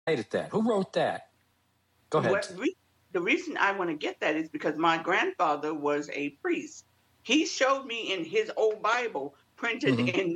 at that? Who wrote that? Go ahead. The reason I want to get that is because my grandfather was a priest. He showed me in his old Bible, printed in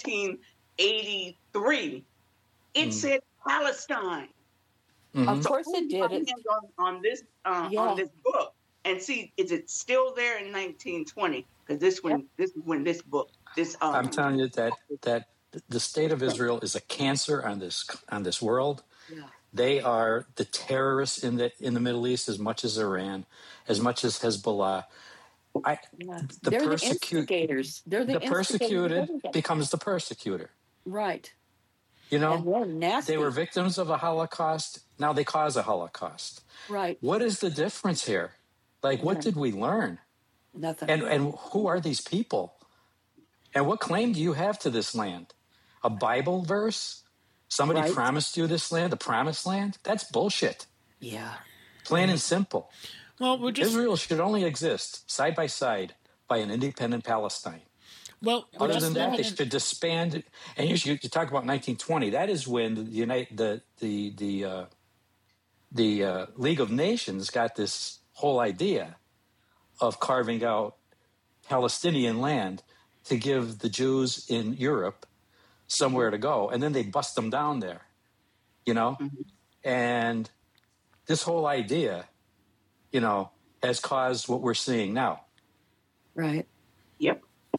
1983, it said Palestine. Of course it did. On this book, and see, is it still there in 1920? Because this is when this book. I'm telling you that the state of Israel is a cancer on this world. Yeah. They are the terrorists in the Middle East as much as Iran, as much as Hezbollah. They're the instigators. They're the persecuted becomes the persecutor. Right. You know, and they're nasty. They were victims of a Holocaust. Now they cause a Holocaust. Right. What is the difference here? Like, what did we learn? Nothing. And who are these people? And what claim do you have to this land? A Bible verse? Somebody promised you this land, the promised land? That's bullshit. Yeah. Plain and simple. Well, Israel should only exist side by side by an independent Palestine. Well, other than that, they should disband. And you talk about 1920. That is when the League of Nations got this whole idea of carving out Palestinian land to give the Jews in Europe somewhere to go, and then they bust them down there, you know? And this whole idea, you know, has caused what we're seeing now. Right. Yep.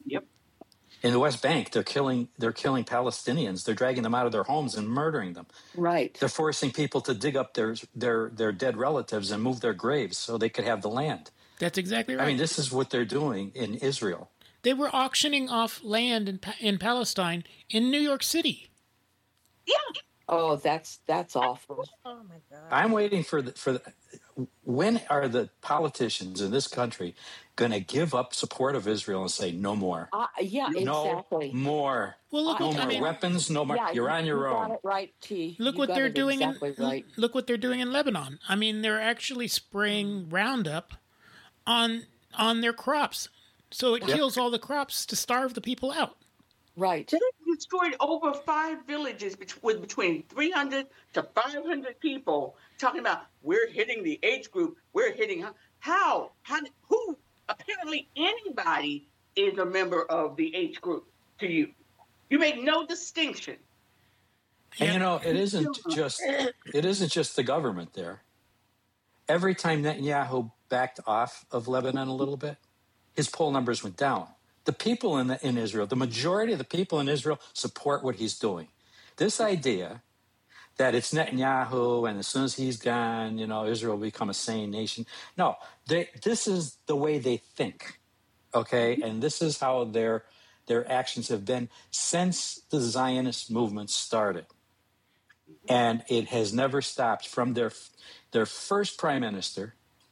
In the West Bank, they're killing Palestinians. They're dragging them out of their homes and murdering them. Right. They're forcing people to dig up their dead relatives and move their graves so they could have the land. That's exactly right. I mean, this is what they're doing in Israel. They were auctioning off land in Palestine in New York City. Yeah. Oh, that's awful. Oh my God. I'm waiting for when are the politicians in this country going to give up support of Israel and say no more? Yeah, exactly. No more. Well, no more weapons. No more. You're on your own. Got it right, T. Look what they're doing. Look what they're doing in Lebanon. I mean, they're actually spraying Roundup on their crops. So it kills all the crops to starve the people out. Right. They destroyed over 5 villages with between 300 to 500 people talking about we're hitting the age group. We're hitting how? Who? Apparently anybody is a member of the age group to you. You make no distinction. And you know, it isn't just the government there. Every time Netanyahu backed off of Lebanon a little bit, his poll numbers went down. The people in Israel, the majority of the people in Israel support what he's doing. This idea that it's Netanyahu and as soon as he's gone, you know, Israel will become a sane nation. No, this is the way they think, okay? And this is how their actions have been since the Zionist movement started. And it has never stopped from their first prime minister,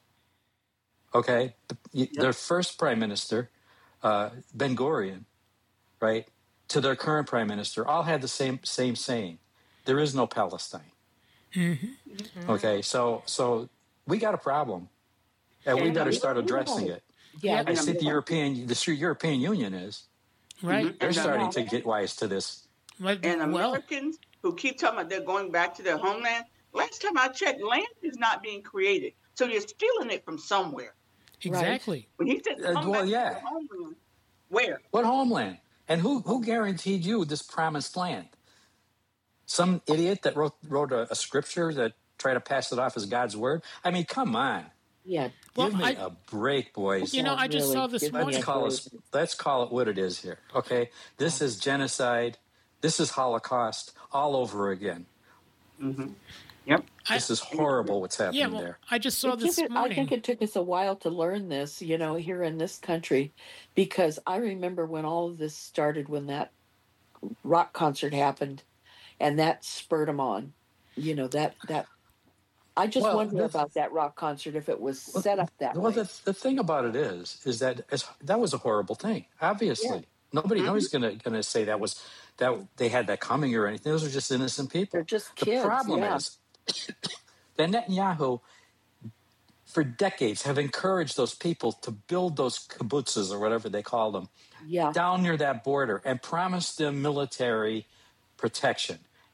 okay? Their first prime minister, Ben-Gurion, right, to their current prime minister, all had the same saying. There is no Palestine. Mm-hmm. Okay, so we got a problem, and we better start addressing it. Yeah, I think the European Union is. Right. They're starting to get wise to this. And Americans who keep talking about they're going back to their homeland, last time I checked, land is not being created. So you're stealing it from somewhere. Exactly. Right? When he said homeland, where? What homeland? And who guaranteed you this promised land? Some idiot that wrote a scripture that tried to pass it off as God's word? I mean, come on. Yeah. Give me a break, boys. You know, I just saw this morning. Let's call it what it is here, okay? This is genocide. This is Holocaust all over again. Mm-hmm. Yep. This is horrible what's happening there. I just saw this morning. I think it took us a while to learn this, you know, here in this country, because I remember when all of this started, when that rock concert happened, and that spurred them on. You know, that I just wonder about that rock concert, if it was set up that way. Well, the thing about it is that that was a horrible thing. Obviously, nobody's going to say that they had that coming or anything. Those are just innocent people. They're just kids. The problem is that Netanyahu, for decades, have encouraged those people to build those kibbutzes or whatever they call them down near that border and promised them military protection.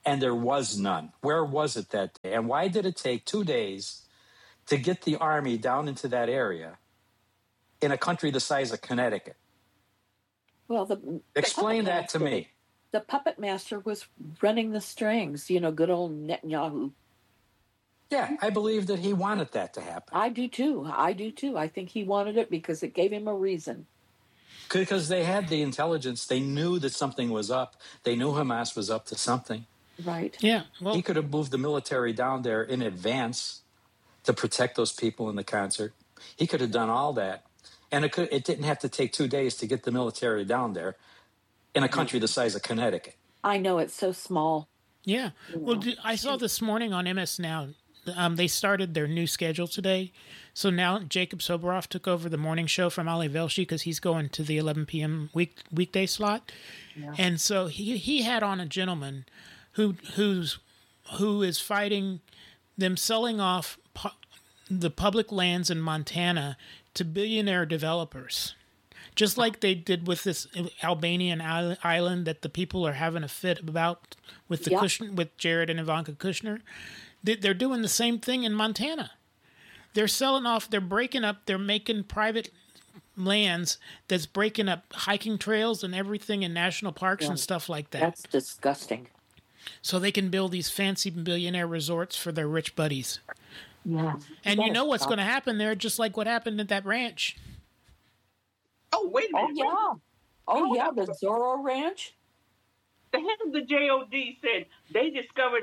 and there was none. Where was it that day? And why did it take 2 days to get the Army down into that area in a country the size of Connecticut? Well, Explain that to me. The puppet master was running the strings, good old Netanyahu. Yeah, I believe that he wanted that to happen. I do too. I think he wanted it because it gave him a reason. Because they had the intelligence. They knew that something was up. They knew Hamas was up to something. Right. Yeah. Well, he could have moved the military down there in advance to protect those people in the concert. He could have done all that. And it didn't have to take 2 days to get the military down there in a country the size of Connecticut. I know, it's so small. Yeah. Well, I saw this morning on MS Now, they started their new schedule today. So now Jacob Soboroff took over the morning show from Ali Velshi because he's going to the 11 p.m. weekday slot. Yeah. And so he had on a gentleman who is fighting them selling off the public lands in Montana to billionaire developers. Just like they did with this Albanian island that the people are having a fit about with with Jared and Ivanka Kushner. They're doing the same thing in Montana. They're selling off, they're making private lands that's breaking up hiking trails and everything in national parks and stuff like that. That's disgusting. So they can build these fancy billionaire resorts for their rich buddies. Yeah. And you know what's going to happen there, just like what happened at that ranch. Oh, wait a minute. Oh, yeah, the Zorro Ranch. The head of the JOD said they discovered,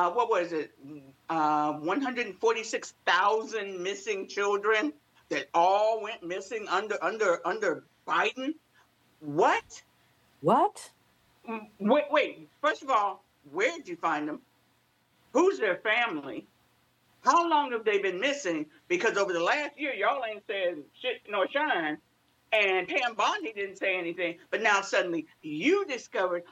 146,000 missing children that all went missing under Biden. What? What? Wait. First of all, where did you find them? Who's their family? How long have they been missing? Because over the last year, y'all ain't said shit nor shine. And Pam Bondi didn't say anything, but now suddenly you discovered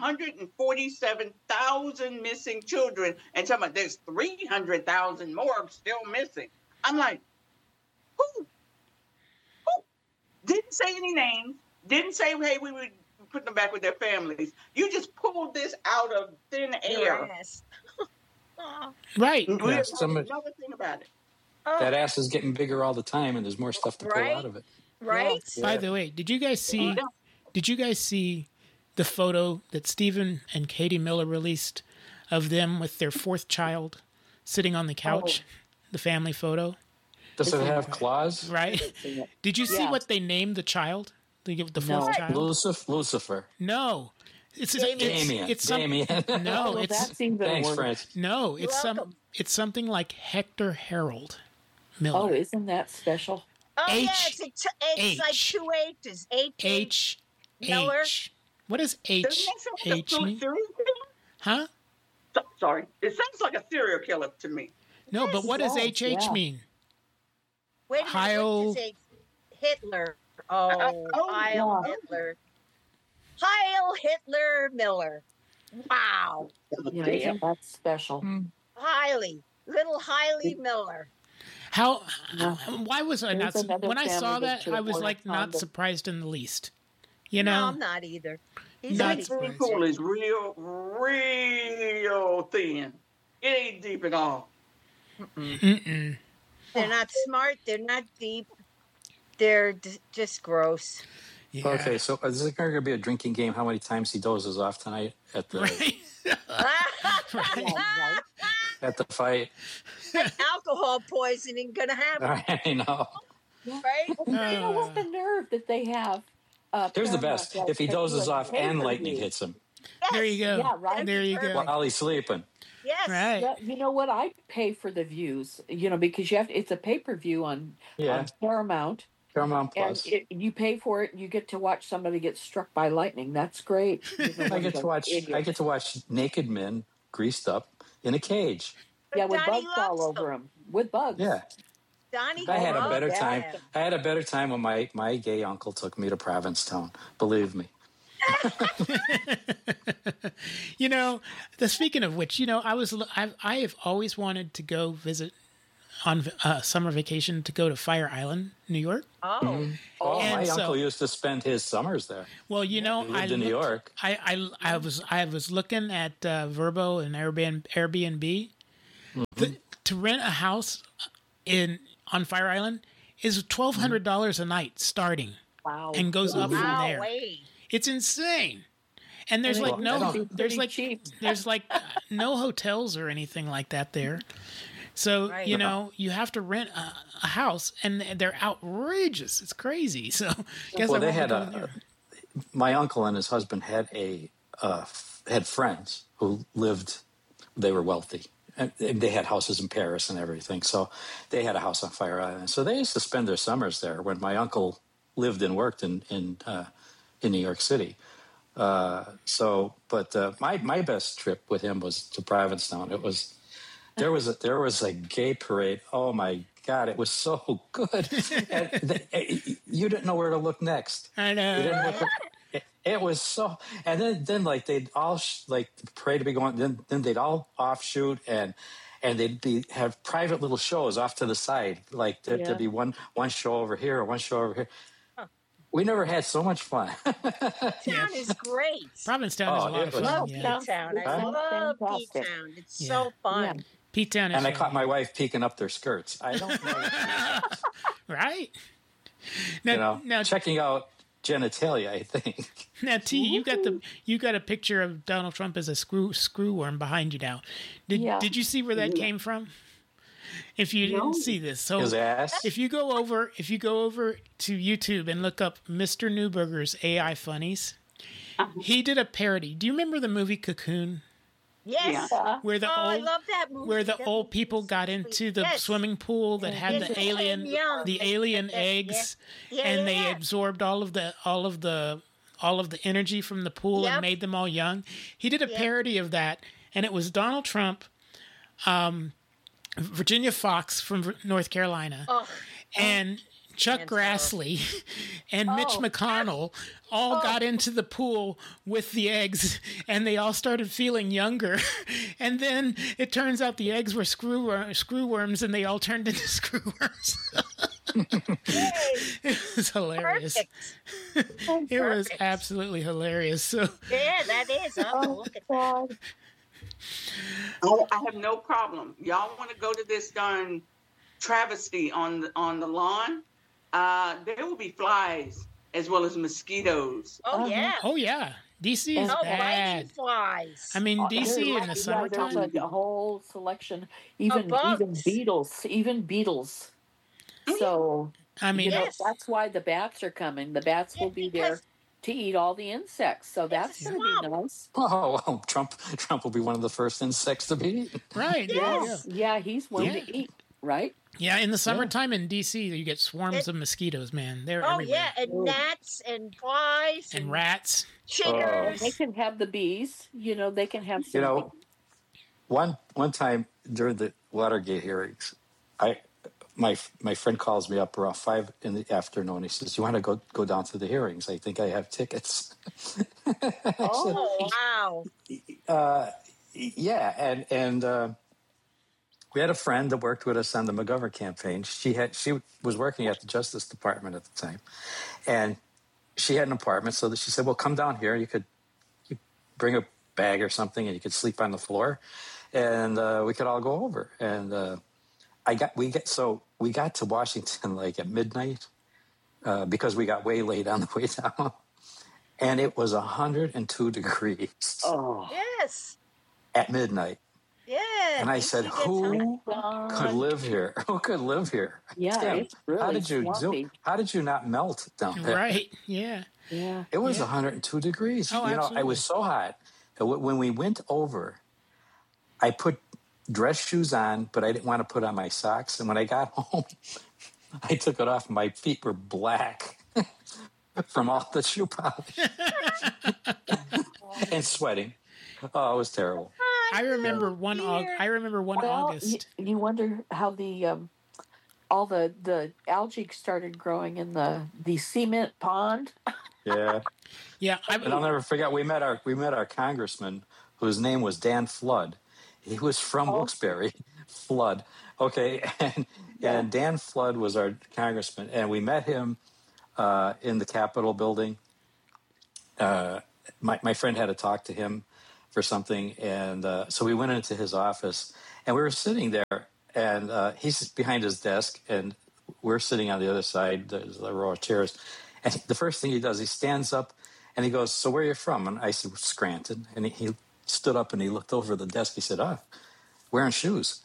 147,000 missing children, and talking about there's 300,000 more still missing. I'm like, who? Didn't say any names. Didn't say, hey, we would put them back with their families. You just pulled this out of thin air. Yes. Right. Yeah, another thing about it. That ass is getting bigger all the time, and there's more stuff to pull out of it. Right. Yeah. By the way, did you guys see the photo that Stephen and Katie Miller released of them with their fourth child sitting on the couch? The family photo. Does it have claws? Right. Did you see what they named the child? The fourth child? Lucifer. No. Damien. No, thanks, French. No, it's something like Hector Harold Miller. Oh, isn't that special? Oh, it's like 2 H's. H. Miller. What does H mean? Huh? Sorry. It sounds like a serial killer to me. No, but what does HH mean? Wait a minute. Heil. What does Hitler. Heil Hitler. Heil Hitler Miller. Wow. Yeah, that's special. Little Hailey Miller. Why was I not? When I saw that, I was like not surprised in the least. You know, no, I'm not either. He's that swimming pool is real thin. It ain't deep at all. Mm-mm. They're not smart. They're not deep. They're just gross. Yeah. Okay, so is it going to be a drinking game? How many times he dozes off tonight at the at the fight? Alcohol poisoning going to happen. I know. Right? You know what the nerve that they have? Here's the best: if he dozes off and lightning hits him. Yes. There you go. Yeah, right. There you go. While he's sleeping. Yes. Right. Yeah, you know what? I pay for the views. Because it's a pay-per-view on Paramount. Paramount Plus. And you pay for it, and you get to watch somebody get struck by lightning. That's great. I get to watch naked men greased up in a cage. Yeah, with bugs all over them. With bugs. Yeah. Donnie, I had a better time. I had a better time when my gay uncle took me to Provincetown. Believe me. Speaking of which, I have always wanted to go visit on summer vacation to go to Fire Island, New York. Oh, Oh, And my so- uncle used to spend his summers there. Well, He lived in New York. I was looking at Verbo and Airbnb. To rent a house on Fire Island is $1,200 a night starting, Wow. and goes up from wow, there. wait. It's insane. And there's Well, like no, that'd be there's pretty like cheap. there's like no hotels or anything like that there. So Right. you have to rent a house, and they're outrageous. It's crazy. So guess Well, I they won't be had going there. my uncle and his husband had had friends who lived. They were wealthy, and they had houses in Paris and everything. So they had a house on Fire Island. So they used to spend their summers there when my uncle lived and worked in New York City. But my best trip with him was to Provincetown. There was a gay parade. Oh my God, it was so good. And you didn't know where to look next. I You know. didn't look. It was so. And then like they'd all like the parade to be going. Then they'd all offshoot and they'd have private little shows off to the side. Like there'd be one show over here, one show over here. We never had so much fun. Town is great. Provincetown is a lot of it was- fun. Love Yeah. P-Town. I Huh? love Fantastic. P-Town. It's Yeah. so fun. P-Town is And I fun. caught my wife peeking up their skirts. I don't know. Right. Now, now, checking out genitalia, I think. now, T, you got a picture of Donald Trump as a screwworm behind you now. Did you see where that came from? If you didn't see this, so His ass. if you go over to YouTube and look up Mr. Newberger's AI funnies, he did a parody. Do you remember the movie Cocoon, Yes. where the I old love that movie. where the That old movie people is got so into sweet. the Yes. swimming pool that had Yes, the alien young. Yes, eggs, yeah. and they Yeah. absorbed all of the energy from the pool Yep. and made them all young. He did a Yep. parody of that, and it was Donald Trump, Virginia Fox from North Carolina, Oh, and Chuck Man's Grassley and Mitch McConnell all got into the pool with the eggs, and they all started feeling younger. And then it turns out the eggs were screwworms, and they all turned into screwworms. It was hilarious. perfect. It was Perfect. absolutely hilarious. So Yeah, that is. Oh, look at that. I have no problem. Y'all want to go to this darn travesty on the lawn? There will be flies as well as mosquitoes. Oh, yeah. oh yeah, DC is Oh, bad. biting flies. I mean, There's DC in the summertime. There's a whole selection, even bugs. beetles. So I mean, Yes. that's why the bats are coming. The bats will be there because- to eat all the insects. So that's a going to be swamp. nice. Oh, well, Trump will be one of the first insects to be eaten. right? there you go. Yes. Yeah, he's one Yeah. to eat, right? Yeah, in the summertime in DC, you get swarms of mosquitoes, man. They're Oh, everywhere. yeah. And gnats and flies And rats. chiggers. They can have the bees. They can have some. You know, one time during the Watergate hearings, my friend calls me up around 5 in the afternoon. He says, "You want to go down to the hearings? I think I have tickets." Oh, wow. Yeah, and we had a friend that worked with us on the McGovern campaign. She was working at the Justice Department at the time, and she had an apartment. So that she said, "Well, come down here. You bring a bag or something, and you could sleep on the floor, and we could all go over." And we got to Washington like at midnight because we got way late on the way down, and it was 102 degrees Oh, Yes. at midnight. Yeah. And I DC said, gets "Who hot. could live here? Who could live here?" Yeah, Tim, it's really how did you swampy. How did you not melt down there? Right. Yeah. yeah. It was 102 degrees. Oh, I absolutely. was so hot that when we went over, I put dress shoes on, but I didn't want to put on my socks. And when I got home, I took it off. My feet were black from all the shoe polish and sweating. Oh, it was terrible. I remember one. Well, August. you wonder how the all the algae started growing in the cement pond. Yeah. Yeah. And I'll never forget, we met our congressman whose name was Dan Flood. He was from Wilkes-Barre, Flood. Okay, and Dan Flood was our congressman, and we met him in the Capitol building. My friend had to talk to him for something, and so we went into his office, and we were sitting there, and he's behind his desk, and we're sitting on the other side, there's a row of chairs, and the first thing he does, he stands up, and he goes, "So where are you from?" And I said, "Scranton," and he stood up and he looked over the desk. He said, wearing shoes.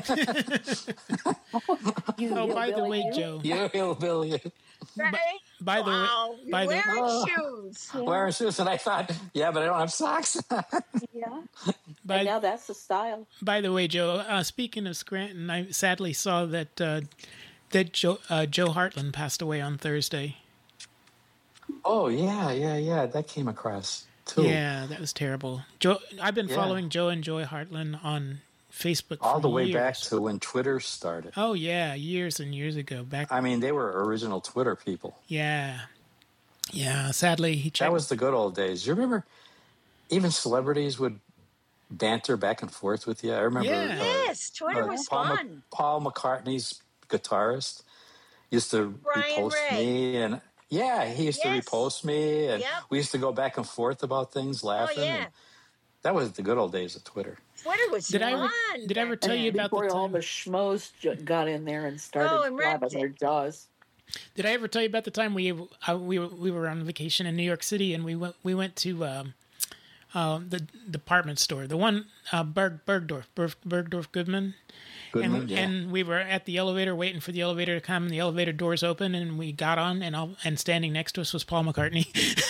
By the way, Joe. You hillbilly. Right? By the wow. way, by the wearing shoes. Wearing shoes, and I thought, yeah, but I don't have socks. Yeah. by, Now that's the style. by the way, Joe. Speaking of Scranton, I sadly saw that Joe Hartland passed away on Thursday. Oh yeah. That came across too. Yeah, that was terrible. Joe, I've been following Joe and Joy Hartland on Facebook all the way years. back to when Twitter started. Oh yeah, years and years ago. I mean, they were original Twitter people. Yeah. Sadly, he checked. That was the good old days. You remember? Even celebrities would banter back and forth with you. I remember. Yeah. Yes, Twitter was fun. Paul McCartney's guitarist used to Brian repost Ray. me, and he used to Yes. repost me, and Yep. we used to go back and forth about things, laughing. Oh, yeah. And that was the good old days of Twitter. Twitter was Did I fun. ever tell you about Before the all time? the schmoes got in there and started and grabbing wrecked their it. jaws. Did I ever tell you about the time we were on vacation in New York City and we went to the department store, the one Bergdorf Goodman. Goodman, yeah. And we were at the elevator waiting for the elevator to come, and the elevator doors open, and we got on, and standing next to us was Paul McCartney.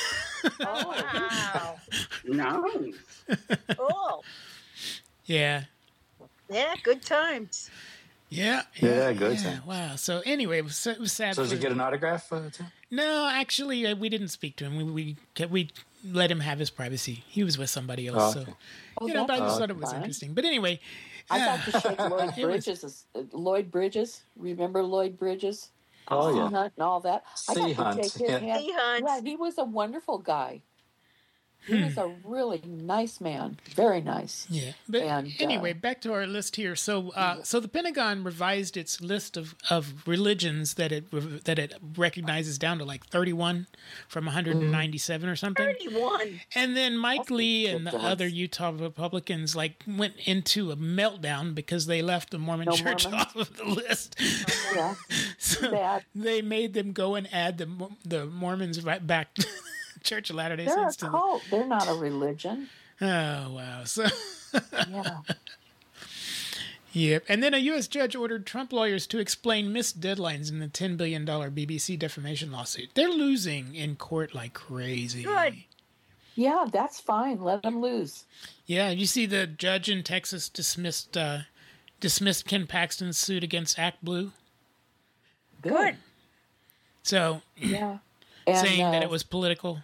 Wow. Nice. Cool. Yeah. Yeah, good times. Yeah. Yeah, good time. Wow. So anyway, it was sad. So did you get an autograph, Tim? No, actually, we didn't speak to him. We let him have his privacy. He was with somebody else, Okay. so Oh, but I just thought it was fine. interesting. But anyway, I got to shake Lloyd It was- Bridges. Lloyd Bridges. Remember Lloyd Bridges? Oh, yeah. Sea Hunt and all that. I got Sea to Hunt, shake his yeah. hand. Sea Hunt. Yeah, he was a wonderful guy. He was a really nice man. Very nice. yeah. But And, anyway, back to our list here. So, so the Pentagon revised its list of religions that it recognizes down to like 31 from 197 or something. 31. And then Mike Lee and the ridiculous. other Utah Republicans went into a meltdown because they left the Mormon No Church Mormons? off of the list. Yeah. So Bad. they made them go and add the Mormons right back to the Church of Latter-day They're a Saints. cult. They're not a religion. Oh, wow. So, Yeah. yep. And then a U.S. judge ordered Trump lawyers to explain missed deadlines in the $10 billion BBC defamation lawsuit. They're losing in court like crazy. Good. Yeah, that's fine. Let them lose. Yeah, you see the judge in Texas dismissed Ken Paxton's suit against Act Blue. Good. So, Yeah. And, saying that it was political.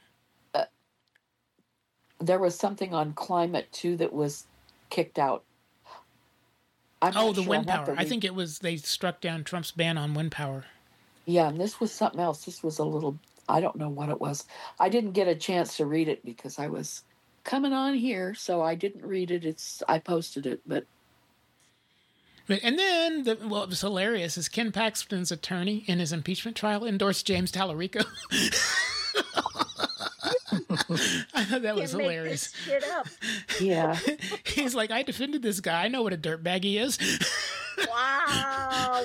there was something on climate too that was kicked out. I'm Oh, not the sure. wind I'll have power. to I read- think it was they struck down Trump's ban on wind power. Yeah, and this was something else. This was a little. I don't know what it was. I didn't get a chance to read it because I was coming on here, so I didn't read it. I posted it, but And then, what was hilarious is Ken Paxton's attorney in his impeachment trial endorsed James Tallarico. I thought that was Can't make hilarious. this shit up. yeah, He's like, I defended this guy. I know what a dirtbag he is. Wow.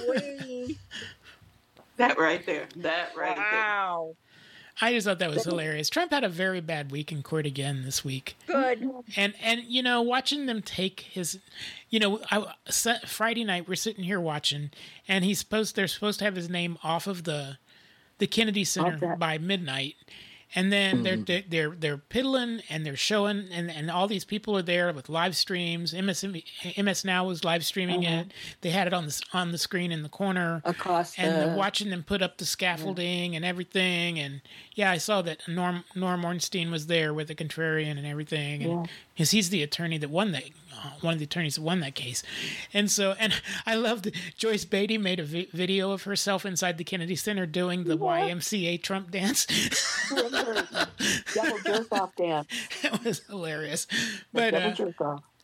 That right there. That right there. Wow. I just thought that was hilarious. Trump had a very bad week in court again this week. Good. And you know, watching them take his, you know, Friday night we're sitting here watching, and they're supposed to have his name off of the Kennedy Center Okay. by midnight, and then they're piddling and they're showing, and all these people are there with live streams. MS Now was live streaming it. They had it on the screen in the corner. across And the. watching them put up the scaffolding and everything, and yeah, I saw that Norm Ornstein was there with the contrarian and everything, and because he's the attorney that won that, one of the attorneys that won that case, and I loved Joyce Beatty made a video of herself inside the Kennedy Center doing the YMCA Trump dance. Double jerk off dance. It was hilarious, Double but jerk off.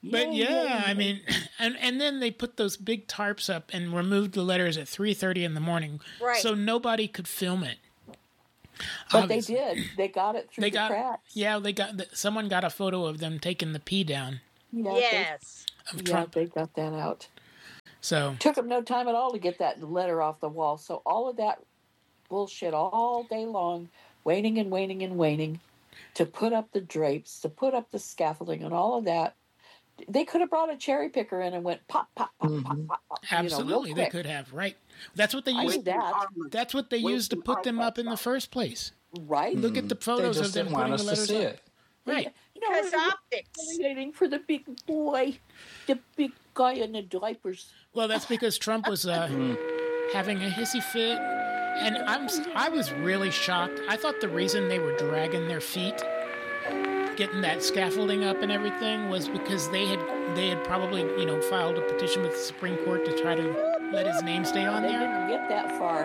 But yeah, I mean, and then they put those big tarps up and removed the letters at 3:30 in the morning, Right. so nobody could film it. But Obviously. they did. They got it through the cracks. Yeah, someone got a photo of them taking the P down Yeah, Yes. of They, Trump. they got that out. So Took them no time at all to get that letter off the wall. So all of that bullshit all day long, waiting and waiting and waiting to put up the drapes, to put up the scaffolding and all of that. They could have brought a cherry picker in and went pop, pop, pop, pop, pop, pop. absolutely, real they quick. could have, right? That's what they I used. did that. That's what they used to put them up in the first place. Right? Look at the They photos just of them didn't want putting us the to letters see up. it. Right. Because optics. Waiting for the big boy, the big guy in the diapers. Well, that's because Trump was having a hissy fit, and I was really shocked. I thought the reason they were dragging their feet, getting that scaffolding up and everything, was because they had probably filed a petition with the Supreme Court to try to let his name stay on They there. didn't get that far.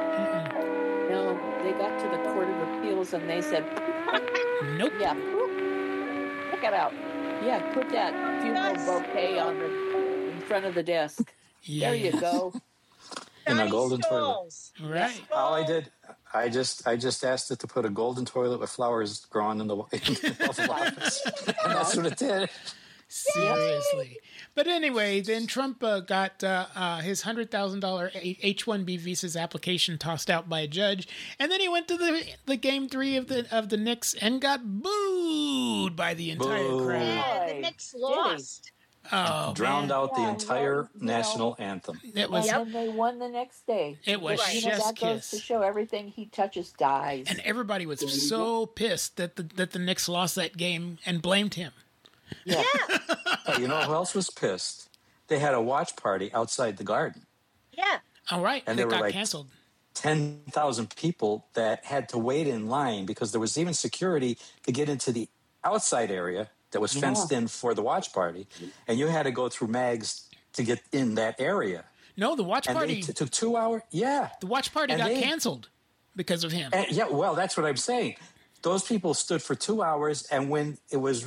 No, they got to the Court of Appeals and they said, Nope. yeah, check it out. Yeah, put that funeral Yes. bouquet in front of the desk. Yeah. There you go. In a Johnny golden toilet. Stalls. Right. All I did, I just asked it to put a golden toilet with flowers growing in the Oval Office, and that's what it did. Seriously. But anyway, then Trump got his $100,000 H-1B visa's application tossed out by a judge, and then he went to the game 3 of the Knicks and got booed by the entire Boo. crowd. Yeah, the Boy, Knicks did he? lost. Oh, Drowned man. out the Yeah, entire well, national anthem. It was, And then they won the next day. it was Right. chef's That goes to kiss. show everything he touches dies. And everybody was so pissed that the Knicks lost that game and blamed him. Yeah. Hey, you know who else was pissed? They had a watch party outside the Garden. Yeah. All right, And it they were got like- canceled. 10,000 people that had to wait in line because there was even security to get into the outside area that was fenced in for the watch party. And you had to go through mags to get in that area. No, the watch And party. it took 2 hours. Yeah. The watch party And got they- canceled because of him. Yeah, well, that's what I'm saying. Those people stood for 2 hours, and when it was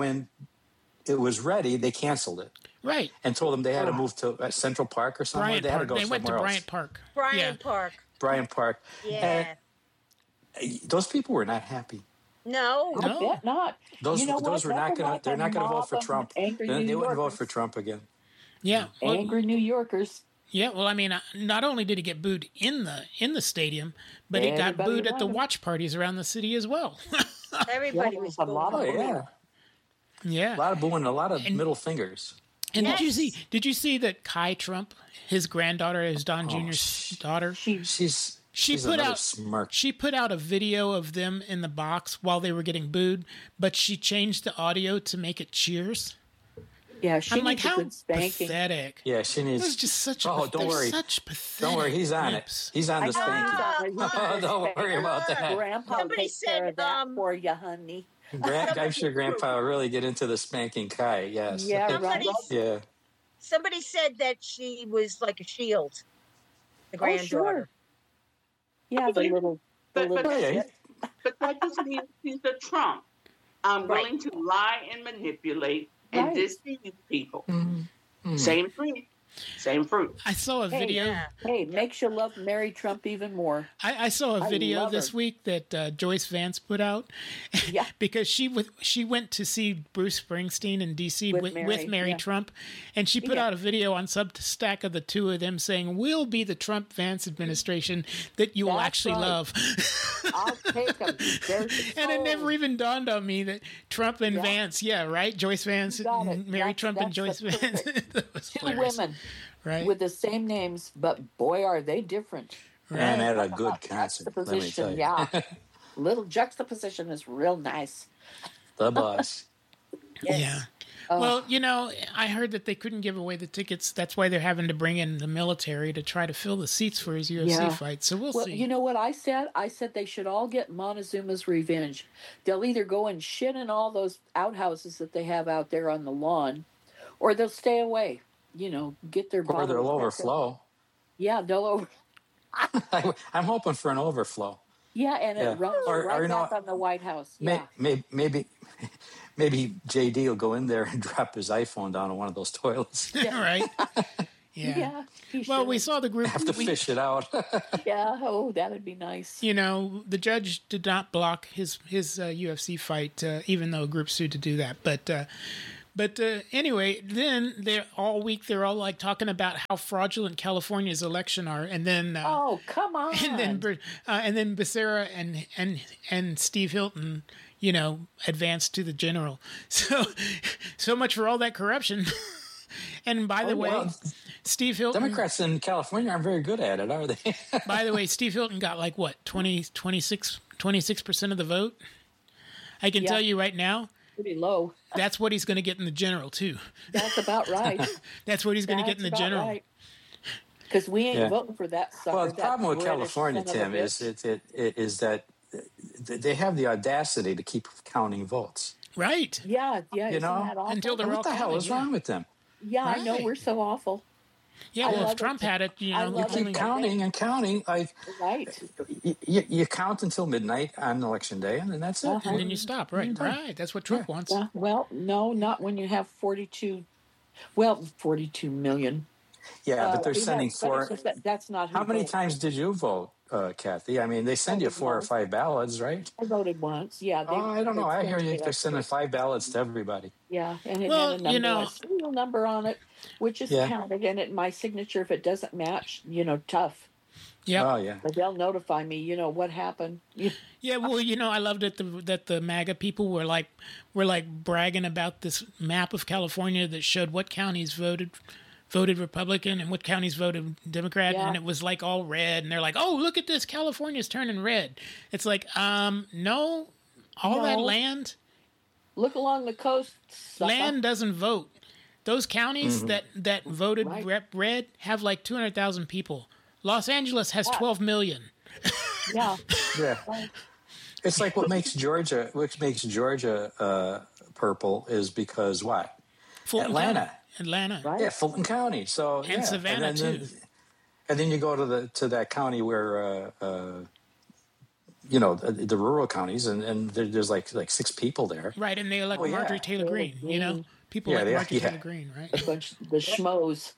ready, they canceled it Right. and told them they had to move to Central Park or somewhere. Bryant They had to Park. go They went to somewhere else. Bryant Park. Bryant Park. Bryant Park. Yeah. And those people were not happy. No. I No. bet not. Those You know those what? were not Nothing going like to. They're a not going to vote mob for of Trump. angry They New wouldn't vote Yorkers. for Trump again. Yeah. Well, Angry New Yorkers. yeah. Well, I mean, not only did he get booed in the stadium, but he got Everybody booed at the around him. watch parties around the city as well. Everybody Yeah, was a lot booing. of Oh yeah, a Yeah. lot of booing, a lot of middle fingers. And Yes. did you see that Kai Trump, his granddaughter, is Don Jr.'s daughter? She's She put another out smirk. She put out a video of them in the box while they were getting booed, but she changed the audio to make it cheers. Yeah, she I'm like, needs a how good spanking. pathetic. Yeah, she It needs. was just such. Oh, don't they're worry. Such pathetic. Don't worry, he's on rips. it. He's on the I spanking. know. Oh, don't worry about that. Grandpa Somebody takes care said, of that for you, honey. I'm sure Grandpa will really get into the spanking Kai. Yes. Yeah, Somebody, right. Yeah. somebody said that she was like a shield. The Oh, granddaughter. sure. Yeah, the little, But- but- Oh, yeah. shit. But that doesn't mean he's a Trump. I'm Right. willing to lie and manipulate and Right. deceive people. Mm. Same fruit. Same fruit. I saw a Hey, video. Yeah. Hey, makes you love Mary Trump even more. I saw a I video love this her. week that Joyce Vance put out. Yeah. Because she went to see Bruce Springsteen in D.C. With with Mary, Mary yeah. Trump, and she put Yeah. out a video on Substack of the two of them saying, "We'll be the Trump Vance administration that you will That's actually right. love." I'll take them. And it never even dawned on me that Trump and Yeah. Vance, yeah, right? Joyce Vance, got it. and Mary That's- Trump, and that's Joyce the Vance. perfect- That was Two hilarious. women Right? with the same names, but boy, are they different. And at a Talk good about concert, let me tell juxtaposition, you. yeah. Little juxtaposition is real nice. The boss. Yes. Yeah. Oh. Well, I heard that they couldn't give away the tickets. That's why they're having to bring in the military to try to fill the seats for his UFC Yeah. fight. So we'll Well, see. you know what I said? I said they should all get Montezuma's revenge. They'll either go and shit in all those outhouses that they have out there on the lawn, or they'll stay away. You know, get their Or bottle they'll of overflow. Yeah, they'll over. I'm hoping for an overflow. Yeah, and Yeah. it runs Or- right or, you know, back on the White House. Yeah, Maybe maybe JD will go in there and drop his iPhone down in one of those toilets. Right. Yeah. Well, we saw the group. Have to fish it out. Yeah. Oh, that'd be nice. You know, the judge did not block his UFC fight, even though a group sued to do that. But anyway, then they're all week. They're all like talking about how fraudulent California's election are, and then oh, come on, and then Becerra and Steve Hilton, you know, advanced to the general. So much for all that corruption. And by the way, Steve Hilton... Democrats in California aren't very good at it, are they? By the way, Steve Hilton got like, what, 26% of the vote? I can tell you right now... Pretty low. That's what he's going to get in the general, too. That's about right. That's what he's going to get in the general. Because we ain't voting for that sucker. Well, the problem with California, Tim, is that they have the audacity to keep counting votes. Right. Yeah. You know, until they're all what the hell is wrong with them? Yeah, right. I know, we're so awful. Yeah, well, if Trump had it, you know, you keep counting and counting. Like, right. You count until midnight on election day, and then that's it. And then you stop. Right. Right. That's what Trump wants. Well, no, not when you have 42 million. Yeah, but they're sending That's not how many times did you vote, Kathy? I mean, they send you 4 or 5 ballots, right? I voted once. Yeah. I don't know. I hear you. They're sending 5 ballots to everybody. Yeah, and it had a serial number on it, which is counted, and my signature, if it doesn't match, you know, tough. Yeah. Oh, yeah. But they'll notify me, you know, what happened. Yeah, well, you know, I loved it that the MAGA people were like bragging about this map of California that showed what counties voted Republican and what counties voted Democrat, and it was like all red, and they're like, oh, look at this, California's turning red. It's like, no, that land. Look along the coast. Land doesn't vote. Those counties that voted red have like 200,000 people. Los Angeles has 12 million. Yeah. It's like what makes Georgia purple is because what? Atlanta. Right. Yeah, Fulton County. So and Savannah too. And then you go to that county where you know, the rural counties, and there's like 6 people there. Right, and they elect Marjorie Taylor Greene. You know, people like Marjorie Taylor Greene, right? A bunch of the schmoes.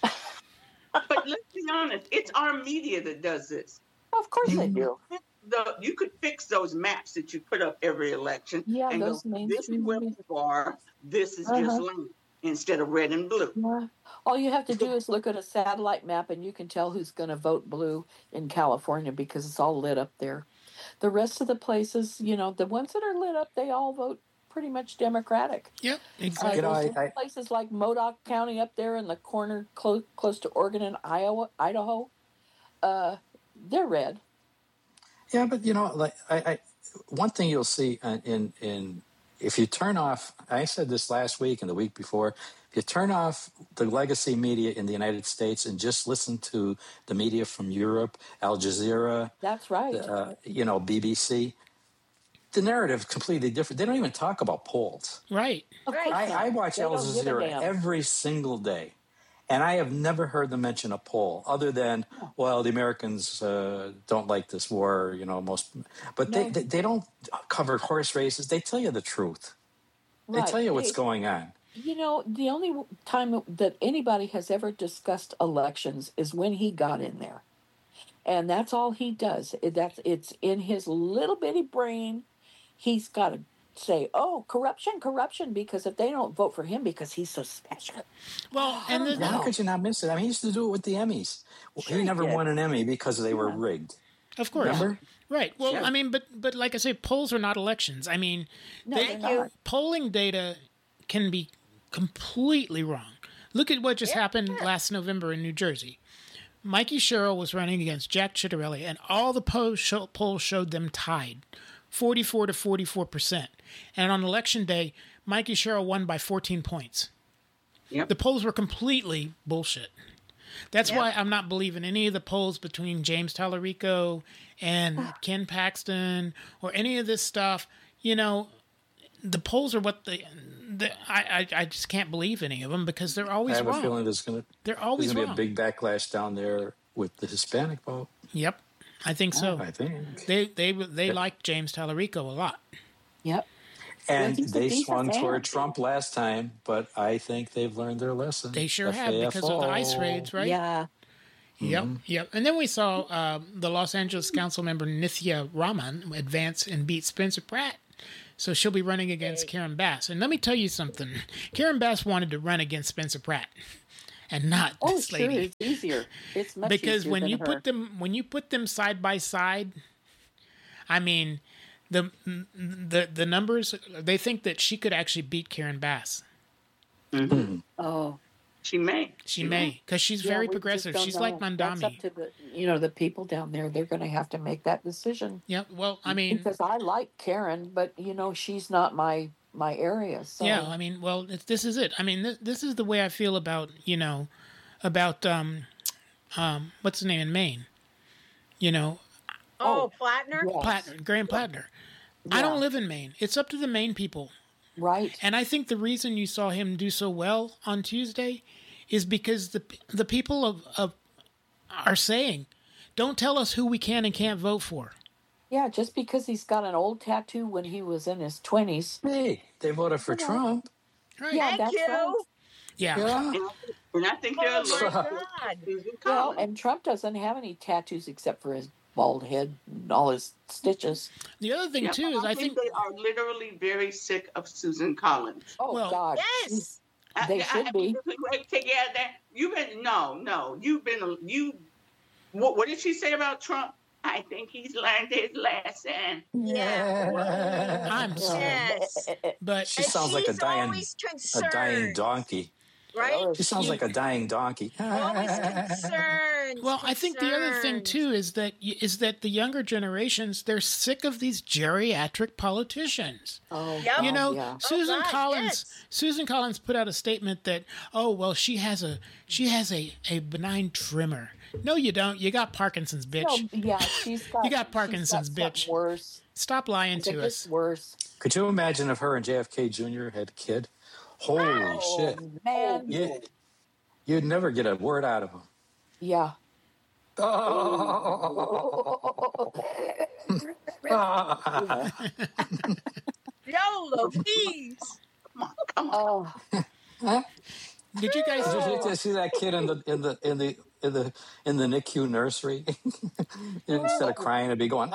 But let's be honest, it's our media that does this. Of course they do. You could fix those maps that you put up every election. Yeah, and those go, this is where we are. This is just land instead of red and blue. Yeah. All you have to do is look at a satellite map, and you can tell who's going to vote blue in California because it's all lit up there. The rest of the places, you know, the ones that are lit up, they all vote pretty much Democratic. Yep, exactly. Places like Modoc County up there in the corner close to Oregon and Idaho, they're red. Yeah, but you know, like I one thing you'll see in if you turn off, I said this last week and the week before, if you turn off the legacy media in the United States and just listen to the media from Europe, Al Jazeera, that's right, you know, BBC, the narrative is completely different. They don't even talk about polls. Right. I watch Al Jazeera every single day, and I have never heard them mention a poll other than, well, the Americans don't like this war, you know, but they don't cover horse races. They tell you the truth. They tell you what's going on. You know, the only time that anybody has ever discussed elections is when he got in there. And that's all he does. It's in his little bitty brain. He's got to say, oh, corruption, because if they don't vote for him because he's so special. Well, and how could you not miss it? I mean, he used to do it with the Emmys. Sure, he never won an Emmy because they were rigged. Of course. Remember? Right. Well, I mean, but like I say, polls are not elections. I mean, polling data can be completely wrong. Look at what just happened last November in New Jersey. Mikey Sherrill was running against Jack Ciattarelli, and all the polls showed them tied, 44 to 44%. And on election day, Mikey Sherrill won by 14 points. Yep. The polls were completely bullshit. That's why I'm not believing any of the polls between James Tallarico and Ken Paxton or any of this stuff. You know, the polls are what I just can't believe any of them because they're always wrong. I have a feeling there's going to be a big backlash down there with the Hispanic vote. Yep, I think so. I think they like James Tallarico a lot. Yep. And he's a they decent swung man. toward Trump last time, but I think they've learned their lesson. They sure have because of the ICE raids, right? Yeah. Yep. And then we saw the Los Angeles council member Nithya Raman advance and beat Spencer Pratt. So she'll be running against Karen Bass. And let me tell you something. Karen Bass wanted to run against Spencer Pratt and not this sure, lady. it's easier. It's much Because easier when than you her. put them side by side, I mean, the numbers, they think that she could actually beat Karen Bass. Oh. She may. She may, because she's very we just progressive. don't She's like know. That's up Mandami. to the people down there. They're going to have to make that decision. Yeah, well, I mean, Because I like Karen, but she's not my area. So. yeah, I mean, well, this is it. I mean, this is the way I feel about what's his name in Maine? Oh, Plattner? Yes. Graham Plattner. I Yeah. don't live in Maine. It's up to the Maine people. Right. And I think the reason you saw him do so well on Tuesday is because the people are saying, don't tell us who we can and can't vote for. Yeah, just because he's got an old tattoo when he was in his 20s. Hey, they voted for Trump. Right. Yeah, Thank that's you. right. Yeah. Yeah. And I think they're Oh, my allergic God. to Susan Well, Collins. and Trump doesn't have any tattoos except for his bald head and all his stitches. The other thing, Yeah, too, is I I think they are literally very sick of Susan Collins. Oh, Well, God. Yes. They should be. Take it out there. You've been what did she say about Trump? I think he's learned his lesson. Yeah. I'm sorry. Yes. But She And sounds like she's always a concerned, dying donkey. right? She sounds like a dying donkey. Always concerned. well, I think the other thing concerned. too is that the younger generations, they're sick of these geriatric politicians. Oh, Yep. You know, yeah. Susan God, Collins. yes. Susan Collins put out a statement that, oh well, she has a benign tremor. No, you don't. You got Parkinson's, bitch. No, yeah, she's got. You got Parkinson's, she's got bitch. something Worse. Stop lying I think to it's us. worse. Could you imagine if her and JFK Jr. had a kid? Holy shit. Oh, man. You'd never get a word out of him. Yeah. YOLO, please. Come on. Oh, Did you guys? Did you see that kid in the NICU nursery? Instead of crying, it'd be going.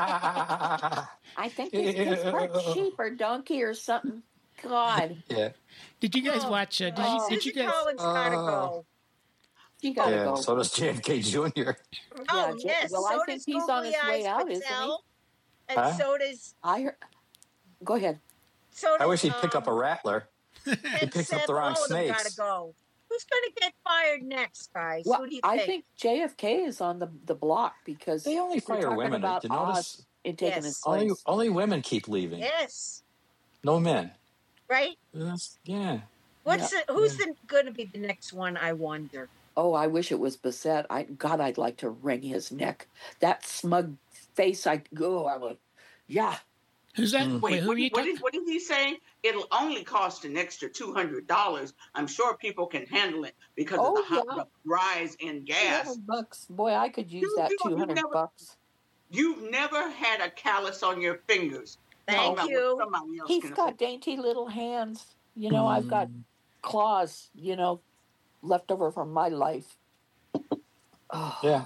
I think he's just hurt sheep or donkey or something. God, Yeah, Did you guys watch? Did you Susan guys? Collins gotta go. you gotta yeah. go. So does JFK Jr. Oh, Yeah, yes. well, so I think does he's on his Googly way Eyes out, isn't he? Patel. And Huh? so does. I heard. Go ahead. So does I wish he'd pick up a rattler. He picks up the wrong snakes. Gotta go. Who's gonna get fired next, guys? Well, Who do you I think? think JFK is on the block because They only they're fire talking women. about Did you notice? Oz and taking Yes. his place. Only women keep leaving. Yes. No men. Right. Yeah. Who's gonna be the next one? I wonder. Oh, I wish it was Bissett. God, I'd like to wring his neck. That smug face. I would. Yeah. Who's that? Mm. Wait, who are you what talking? is he saying? It'll only cost an extra $200. I'm sure people can handle it because Oh, of the rise in gas. $200. Boy, I could use that you 200 never- bucks. You've never had a callus on your fingers. Thank Talking about you. what somebody else He's can got afford. dainty little hands. I've got claws, left over from my life. Oh, Yeah.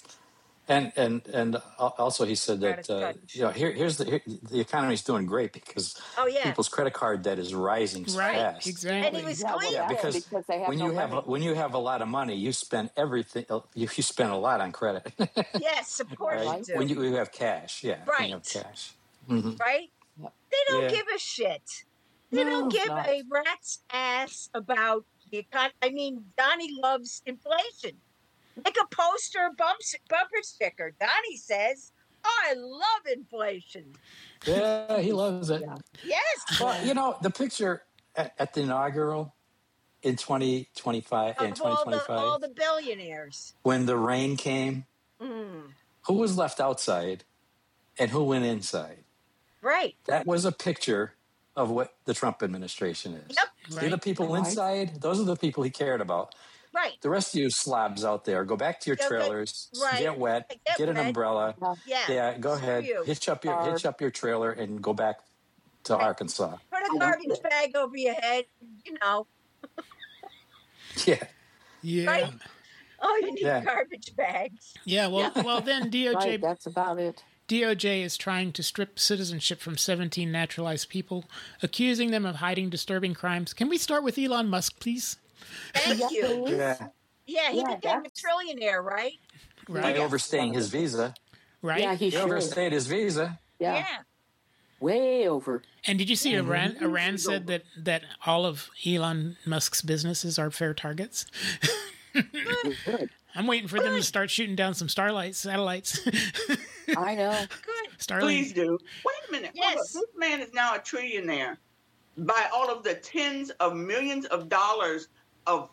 And also he said that Touch. here's the economy's doing great because Oh yeah. people's credit card debt is rising Right. fast. Exactly. And he was yeah, clean. Yeah, because they have when no you have money. when you have a lot of money, you spend everything. You spend a lot on credit. Yes, of course Right? you do. When you have cash, yeah. When you have Right. cash. Mhm. Right? Yeah. They don't Yeah. give a shit. They don't give not. a rat's ass about the economy. I mean, Donnie loves inflation. Make a poster, bumper sticker. Donnie says, I love inflation. Yeah, he loves it. Yeah. Yes. Well, the picture at the inaugural in 2025 Of in 2025 all the billionaires. when the rain came, Mm, who was left outside and who went inside? right. That was a picture of what the Trump administration is. Yep. See the Right. people Right. inside? Those are the people he cared about. Right. The rest of you slobs out there, go back to your Go get- trailers, right. get wet, Get get an wet. umbrella. Yeah. Yeah, go Screw ahead, you. hitch up your trailer and go back to Arkansas. Put a garbage bag over your head, you know. Yeah. Yeah. Right? Oh, you need Yeah. garbage bags. Yeah, well, then DOJ Right, that's about it. DOJ is trying to strip citizenship from 17 naturalized people, accusing them of hiding disturbing crimes. Can we start with Elon Musk, please? Thank Yeah, you. please. Yeah. Yeah, he Yeah, became a that's- trillionaire, right? By Right? overstaying his visa. Right? Yeah, he He should. overstayed his visa. Yeah, way over. And did you see Iran said that all of Elon Musk's businesses are fair targets? Good. I'm waiting for them to start shooting down some satellites. I know. Good. Starlink. Please do. Wait a minute. Hold Yes. up. This man is now a trillionaire by all of the tens of millions of dollars of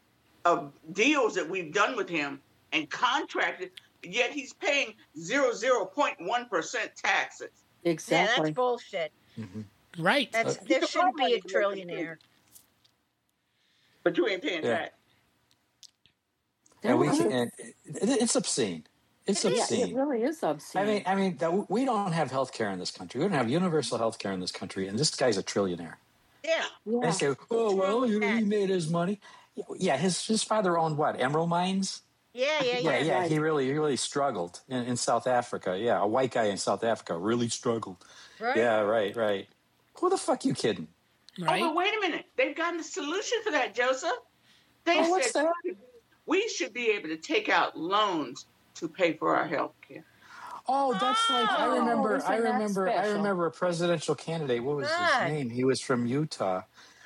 deals that we've done with him and contracted, yet he's paying 0.1% taxes. Yeah, Exactly. that's bullshit. Right. There shouldn't be a trillionaire. But you ain't paying Yeah. tax. And we There can, it's obscene. It's It is. Yeah, obscene. it really is obscene. I mean, we don't have health care in this country. We don't have universal health care in this country, and this guy's a trillionaire. Yeah. They yeah. say, "Oh well, with he that? made his money." Yeah, his father owned what? Emerald mines. Yeah. Yeah. Right. He really struggled in South Africa. Yeah, a white guy in South Africa really struggled. Right? Yeah, right. Who the fuck you kidding? Right. Oh, but wait a minute. They've gotten a solution for that, Joseph. They Oh, what's said that? we should be able to take out loans to pay for our health care. Oh, that's like I Oh, remember. isn't I that remember. I special? remember a presidential candidate. What was God. his name? He was from Utah.